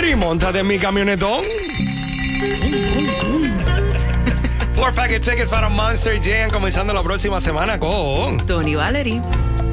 Valerie, móntate en mi camionetón. 4 packet tickets para Monster Jam comenzando la próxima semana con Tony Valerie.